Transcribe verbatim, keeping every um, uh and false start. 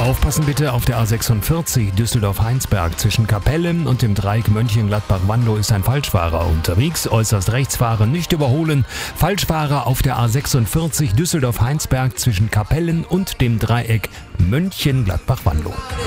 Aufpassen bitte, auf der A sechsundvierzig Düsseldorf-Heinsberg zwischen Kapelle und dem Dreieck Mönchengladbach-Wanlo ist ein Falschfahrer unterwegs. Äußerst rechts fahren, nicht überholen. Falschfahrer auf der A sechsundvierzig Düsseldorf-Heinsberg zwischen Kapellen und dem Dreieck Mönchengladbach-Wanlo.